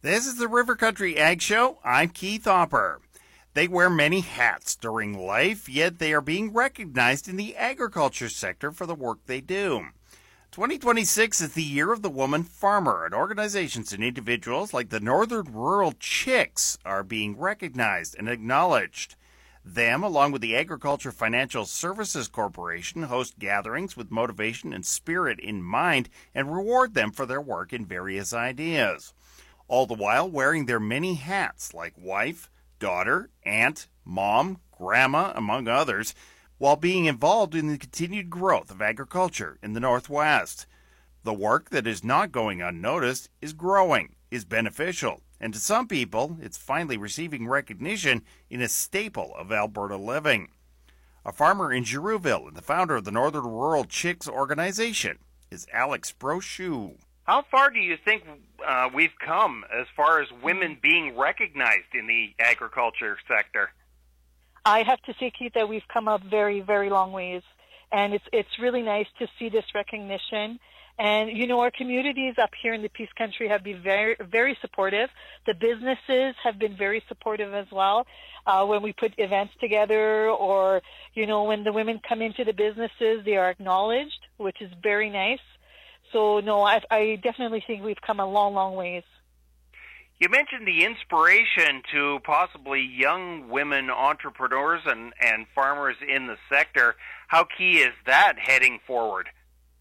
This is the River Country Ag Show. I'm Keith Hopper. They wear many hats during life, yet they are being recognized in the agriculture sector for the work they do. 2026 is the year of the woman farmer, and organizations and individuals like the Northern Rural Chicks are being recognized and acknowledged. Them, along with the Agriculture Financial Services Corporation, host gatherings with motivation and spirit in mind and reward them for their work in various ideas. All the while wearing their many hats like wife, daughter, aunt, mom, grandma, among others, while being involved in the continued growth of agriculture in the Northwest. The work that is not going unnoticed is growing, is beneficial, and to some people, it's finally receiving recognition in a staple of Alberta living. A farmer in Girouville and the founder of the Northern Rural Chicks organization is Alex Brochu. How far do you think we've come as far as women being recognized in the agriculture sector? I have to say, Keith, that we've come a very, very long ways, and it's really nice to see this recognition. And, you know, our communities up here in the Peace Country have been very, very supportive. The businesses have been very supportive as well. When we put events together or, you know, when the women come into the businesses, they are acknowledged, which is very nice. So, no, I definitely think we've come a long, long ways. You mentioned the inspiration to possibly young women entrepreneurs and farmers in the sector. How key is that heading forward?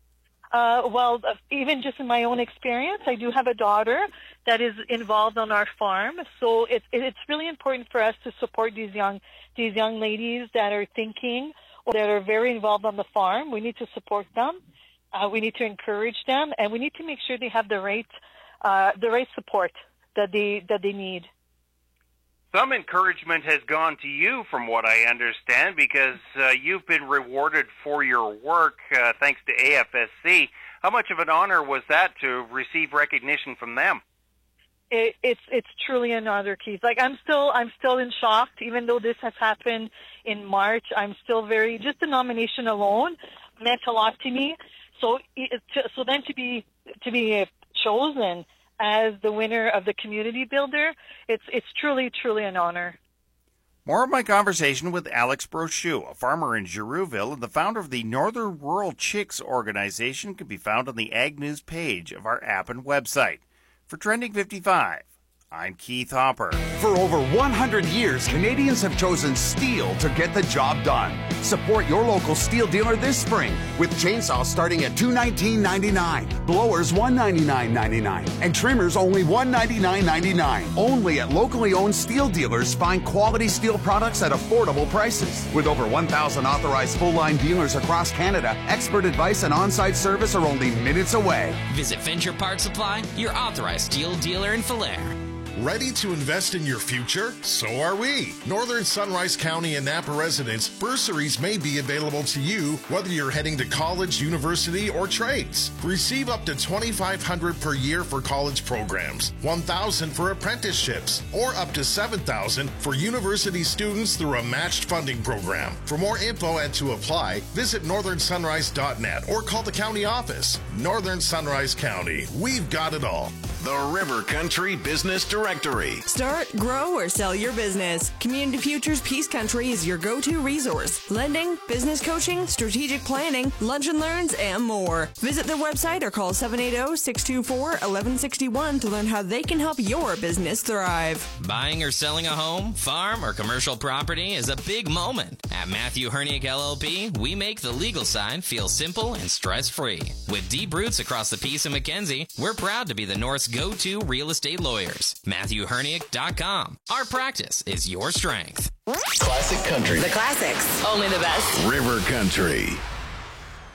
Well, even just in my own experience, I do have a daughter that is involved on our farm. So it's really important for us to support these young ladies that are thinking or that are very involved on the farm. We need to support them. We need to encourage them, and we need to make sure they have the right support that they need. Some encouragement has gone to you, from what I understand, because you've been rewarded for your work thanks to AFSC. How much of an honor was that to receive recognition from them? It's truly an honor, Keith. Like I'm still in shock, even though this has happened in March. I'm still just the nomination alone meant a lot to me. So then to be chosen as the winner of the Community Builder, it's truly, truly an honor. More of my conversation with Alex Brochu, a farmer in Girouville and the founder of the Northern Rural Chicks organization, can be found on the Ag News page of our app and website. For Trending 55, I'm Keith Hopper. For over 100 years, Canadians have chosen steel to get the job done. Support your local steel dealer this spring with chainsaws starting at $219.99, blowers $199.99, and trimmers only $199.99. Only at locally owned steel dealers. Find quality steel products at affordable prices. With over 1,000 authorized full-line dealers across Canada, expert advice and on-site service are only minutes away. Visit Venture Parts Supply, your authorized steel dealer in Falher. Ready to invest in your future? So are we. Northern Sunrise County and Napa residents, bursaries may be available to you whether you're heading to college, university, or trades. Receive up to $2,500 per year for college programs, $1,000 for apprenticeships, or up to $7,000 for university students through a matched funding program. For more info and to apply, visit northernsunrise.net or call the county office. Northern Sunrise County, we've got it all. The River Country Business Directory. Start, grow, or sell your business. Community Futures Peace Country is your go-to resource. Lending, business coaching, strategic planning, lunch and learns, and more. Visit their website or call 780-624-1161 to learn how they can help your business thrive. Buying or selling a home, farm, or commercial property is a big moment. At Matthew Herniak LLP, we make the legal side feel simple and stress-free. With deep roots across the Peace and Mackenzie, we're proud to be the North's go-to real estate lawyers. MatthewHerniak.com. Our practice is your strength. Classic country. The classics. Only the best. River Country.